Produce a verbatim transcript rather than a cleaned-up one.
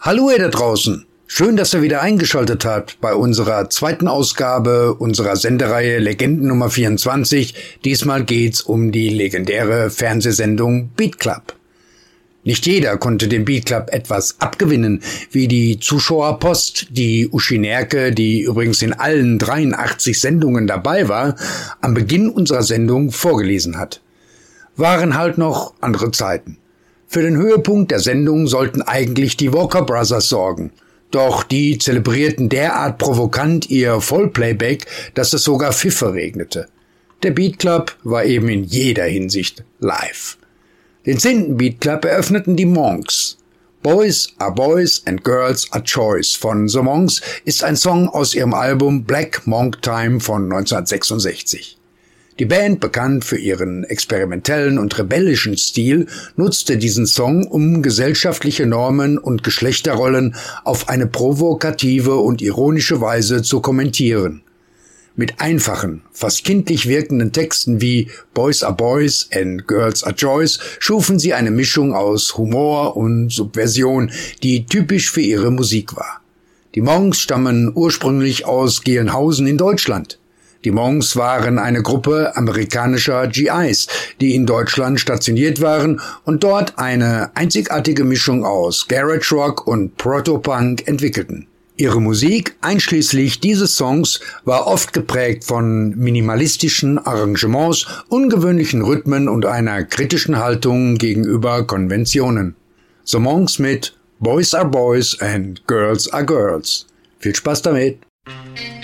Hallo ihr da draußen. Schön, dass ihr wieder eingeschaltet habt bei unserer zweiten Ausgabe unserer Sendereihe Legenden Nummer vierundzwanzig. Diesmal geht's um die legendäre Fernsehsendung Beat Club. Nicht jeder konnte dem Beat Club etwas abgewinnen, wie die Zuschauerpost, die Uschi Nerke, die übrigens in allen dreiundachtzig Sendungen dabei war, am Beginn unserer Sendung vorgelesen hat. Waren halt noch andere Zeiten. Für den Höhepunkt der Sendung sollten eigentlich die Walker Brothers sorgen. Doch die zelebrierten derart provokant ihr Vollplayback, dass es sogar Pfiffe regnete. Der Beat Club war eben in jeder Hinsicht live. Den zehnten Beat Club eröffneten die Monks. Boys are Boys and Girls are Choice von The Monks ist ein Song aus ihrem Album Black Monk Time von neunzehnhundertsechsundsechzig. Die Band, bekannt für ihren experimentellen und rebellischen Stil, nutzte diesen Song, um gesellschaftliche Normen und Geschlechterrollen auf eine provokative und ironische Weise zu kommentieren. Mit einfachen, fast kindlich wirkenden Texten wie Boys are Boys and Girls are Choice schufen sie eine Mischung aus Humor und Subversion, die typisch für ihre Musik war. Die Monks stammen ursprünglich aus Gelnhausen in Deutschland. Die Monks waren eine Gruppe amerikanischer G Is, die in Deutschland stationiert waren und dort eine einzigartige Mischung aus Garage Rock und Proto-Punk entwickelten. Ihre Musik, einschließlich dieses Songs, war oft geprägt von minimalistischen Arrangements, ungewöhnlichen Rhythmen und einer kritischen Haltung gegenüber Konventionen. The Monks mit Boys are Boys and Girls are Girls. Viel Spaß damit!